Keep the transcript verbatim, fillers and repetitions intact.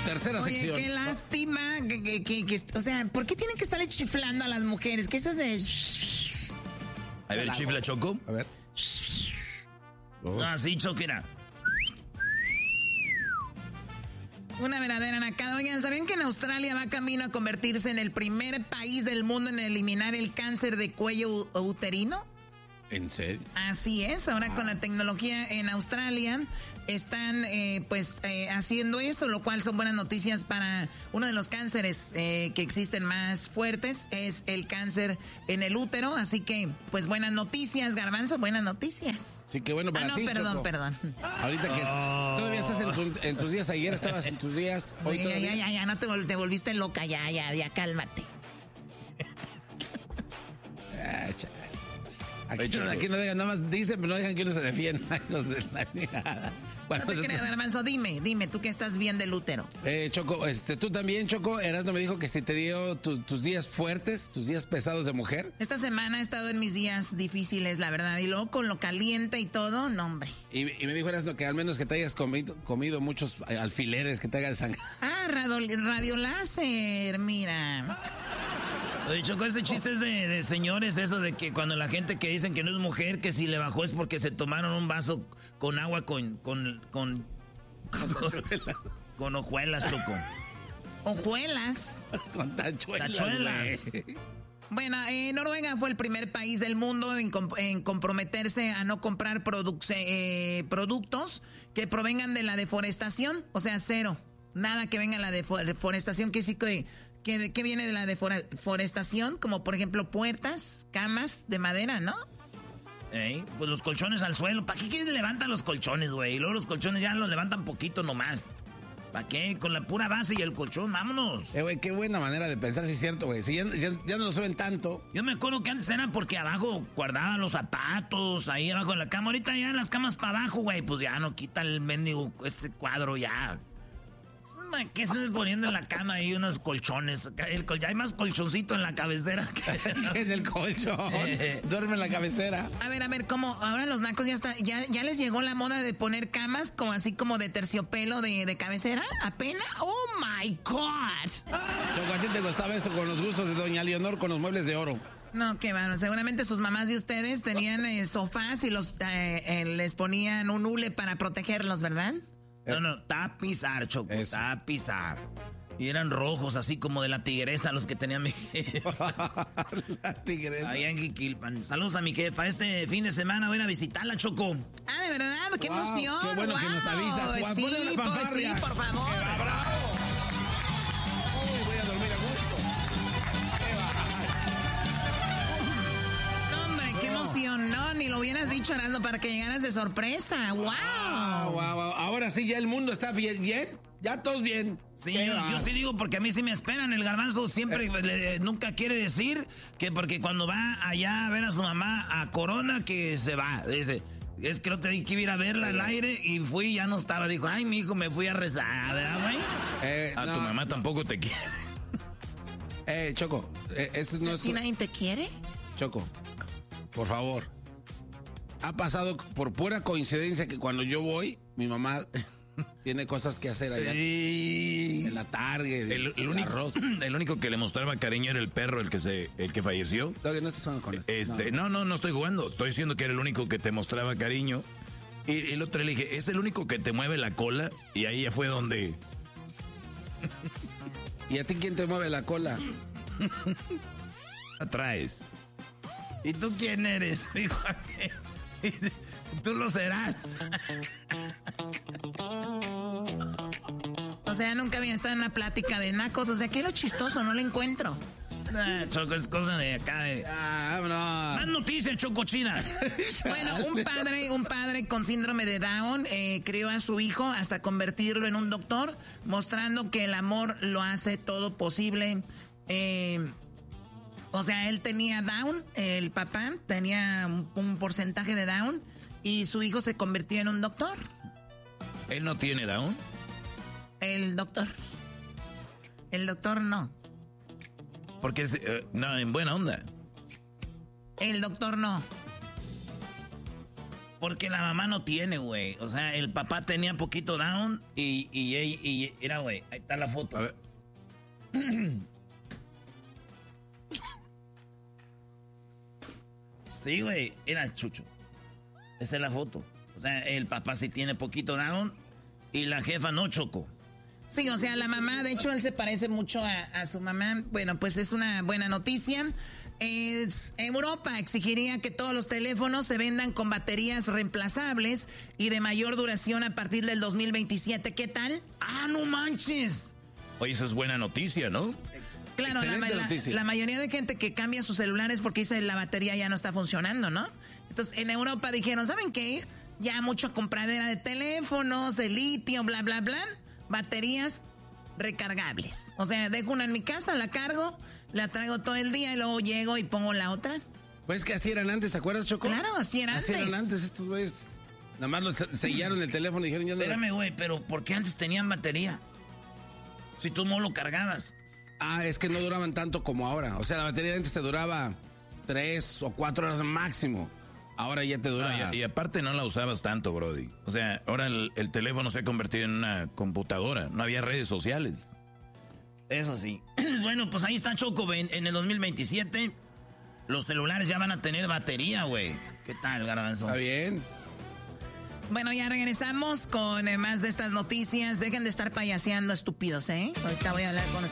tercera Oye, sección. qué lástima. Que, que, que, que, o sea, ¿por qué tienen que estarle chiflando a las mujeres? ¿Qué es eso de...? A ver, chifla, Choco. A ver. Oh. Ah, sí, Choco, era. Una verdadera nacada. Oigan, ¿sabían que en Australia va camino a convertirse en el primer país del mundo en eliminar el cáncer de cuello uterino? ¿En serio? Así es, ahora ah. con la tecnología en Australia están eh, pues eh, haciendo eso, lo cual son buenas noticias para uno de los cánceres eh, que existen más fuertes, es el cáncer en el útero, así que pues buenas noticias, Garbanzo, buenas noticias. Sí, qué bueno para ah, no, ti, perdón, Choco. perdón. Ahorita que oh. todavía estás en, tu, en tus días, ayer estabas en tus días, hoy ya, todavía. Ya, ya, ya, no te, vol- te volviste loca, ya, ya, ya, cálmate. ah, Aquí, Ay, no, aquí no dejan, nada más dicen, pero no dejan que uno se defienda. Los de la... bueno, no te creas, Garbanzo, dime, dime, tú que estás bien del útero. Eh, Choco, este, tú también, Choco, Erasmo me dijo que si te dio tu, tus días fuertes, tus días pesados de mujer. Esta semana he estado en mis días difíciles, la verdad, y luego con lo caliente y todo, no, hombre. Y, y me dijo Erasmo que al menos que te hayas comido, comido muchos alfileres, que te hagan sangre. Ah, radio, radioláser, mira. Oye, Choco, este chiste es de, de señores, eso de que cuando la gente que dicen que no es mujer, que si le bajó es porque se tomaron un vaso con agua con... con, con, con, con hojuelas, Choco. ¿Hojuelas? Con tachuelas. Tachuelas. Bueno, eh, Noruega fue el primer país del mundo en, comp- en comprometerse a no comprar produ- eh, productos que provengan de la deforestación, o sea, cero. Nada que venga de la defo- deforestación, que sí que... ¿Qué, ¿Qué viene de la deforestación? Como por ejemplo puertas, camas de madera, ¿no? ¿Eh? Pues los colchones al suelo. ¿Para qué quieres levantar los colchones, güey? Y luego los colchones ya los levantan poquito nomás. ¿Para qué? Con la pura base y el colchón, vámonos. Eh, güey, qué buena manera de pensar, si es cierto, güey. Si ya, ya, ya no lo suben tanto. Yo me acuerdo que antes era porque abajo guardaban los zapatos, ahí abajo de la cama. Ahorita ya las camas para abajo, güey. Pues ya no quita el mendigo, ese cuadro ya. ¿Qué se estás poniendo en la cama ahí unos colchones? El col- ya hay más colchoncito en la cabecera que en el colchón. Eh. Duerme en la cabecera. A ver, a ver, ¿cómo? Ahora los nacos ya está, ya, ya les llegó la moda de poner camas como así como de terciopelo de, de cabecera. ¿Apenas? ¡Oh, my God! Choco, a ti te gustaba eso con los gustos de doña Leonor con los muebles de oro. No, qué bueno. Seguramente sus mamás de ustedes tenían eh, sofás y los eh, eh, les ponían un hule para protegerlos, ¿verdad? No, no, tapizar, Choco, Eso. tapizar. Y eran rojos, así como de la tigresa, los que tenía mi jefa. La tigresa. Allá en Jiquilpan. Saludos a mi jefa. Este fin de semana voy a ir a visitarla, Choco. Ah, ¿de verdad? ¡Qué wow, emoción! ¡Qué bueno wow. que nos avisas! Sí, pues, sí, por favor. ¡Qué va, bravo! Uy, voy a dormir a gusto. ¡Qué Hombre, qué emoción! No, ni lo hubieras dicho, Arando, para que llegaras de sorpresa. ¡Wow! Wow, wow, wow. Ahora sí, ya el mundo está bien, bien. Ya todos bien. Sí, yo, yo sí digo porque a mí sí me esperan. El Garbanzo siempre eh. le, nunca quiere decir que porque cuando va allá a ver a su mamá a Corona que se va. Dice, es que no te que ir a verla al aire y fui y ya no estaba. Dijo, ay, mi hijo, me fui a rezar, ¿verdad, güey? Eh, a no, tu mamá tampoco te quiere. Eh, Choco, eh, esto no es... ¿Y nadie te quiere? Choco, por favor. Ha pasado por pura coincidencia que cuando yo voy, mi mamá tiene cosas que hacer allá. Sí. En la Target. El, el, único, arroz. el único que le mostraba cariño era el perro, el que se, el que falleció. No, no estás jugando con esto. Este, no. no, no, no estoy jugando. Estoy diciendo que era el único que te mostraba cariño. Y, y el otro le dije, es el único que te mueve la cola. Y ahí ya fue donde. ¿Y a ti quién te mueve la cola? Atraes. ¿Y tú quién eres? Dijo aquel. Tú lo serás. O sea, nunca había estado en una plática de nacos. O sea, ¿qué es lo chistoso? No lo encuentro. Nah, Choco, es cosa de acá de... Ah, no. Más noticias, chocochinas. Bueno, un padre, un padre con síndrome de Down eh, crió a su hijo hasta convertirlo en un doctor, mostrando que el amor lo hace todo posible. Eh... O sea, él tenía Down, el papá tenía un, un porcentaje de Down y su hijo se convirtió en un doctor. ¿Él no tiene Down? El doctor. El doctor no. Porque es, uh, no, en buena onda. El doctor no. Porque la mamá no tiene, güey. O sea, el papá tenía poquito down y, y, y, y era, güey, ahí está la foto. A ver. Sí, güey, era Chucho. Esa es la foto. O sea, el papá sí tiene poquito down y la jefa no, Choco. Sí, o sea, la mamá, de hecho, él se parece mucho a, a su mamá. Bueno, pues es una buena noticia. Es, Europa exigiría que todos los teléfonos se vendan con baterías reemplazables y de mayor duración a partir del dos mil veintisiete. ¿Qué tal? ¡Ah, no manches! Oye, eso es buena noticia, ¿no? Claro, la, la, la mayoría de gente que cambia sus celulares porque dice la batería ya no está funcionando, ¿no? Entonces, en Europa dijeron, ¿saben qué? Ya mucho compradera de teléfonos, de litio, bla, bla, bla. Baterías recargables. O sea, dejo una en mi casa, la cargo, la traigo todo el día y luego llego y pongo la otra. Pues que así eran antes, ¿te acuerdas, Choco? Claro, así eran así antes. Así eran antes estos güeyes. Nada más los sellaron el teléfono y dijeron ya no. Espérame, güey, pero ¿por qué antes tenían batería? Si tú no lo cargabas. Ah, es que no duraban tanto como ahora. O sea, la batería de antes te duraba tres o cuatro horas máximo. Ahora ya te dura... No, y, y aparte no la usabas tanto, Brody. O sea, ahora el, el teléfono se ha convertido en una computadora. No había redes sociales. Eso sí. Bueno, pues ahí está, Choco. En, en el dos mil veintisiete los celulares ya van a tener batería, güey. ¿Qué tal, Garbanzo? Está bien. Bueno, ya regresamos con eh, más de estas noticias. Dejen de estar payaseando, estúpidos, ¿eh? Ahorita voy a hablar con